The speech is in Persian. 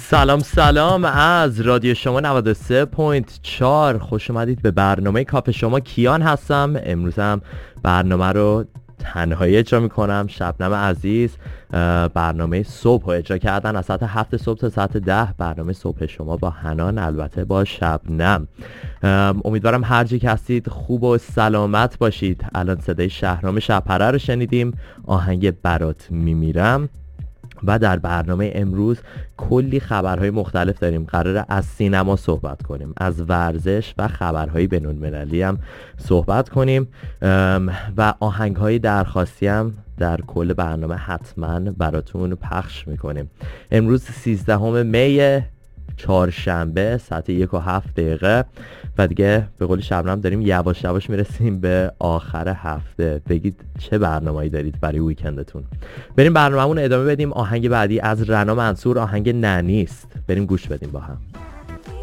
سلام از رادیو شما 93.4. خوش اومدید به برنامه کافه شما. کیان هستم. امروز هم برنامه رو تنهایی اجرا میکنم. شبنم عزیز برنامه صبح رو اجرا کردن از ساعت 7 صبح تا ساعت 10. برنامه صبح شما با حنان، البته با شبنم. امیدوارم هر جا که هستید خوب و سلامت باشید. الان صدای شهرام شب‌پره رو شنیدیم، آهنگ برات میمیرم. و در برنامه امروز کلی خبرهای مختلف داریم. قراره از سینما صحبت کنیم، از ورزش و خبرهای بین‌المللی هم صحبت کنیم و آهنگهای درخواستی هم در کل برنامه حتما براتون پخش میکنیم. امروز 13 می، چهارشنبه، ساعت 1:07 و دیگه به قول شبنم داریم یواش یواش میرسیم به آخر هفته. بگید چه برنامه‌ای دارید برای ویکندتون. بریم برنامه‌مون ادامه بدیم. آهنگ بعدی از رنا منصور، آهنگ ننیست. بریم گوش بدیم با هم.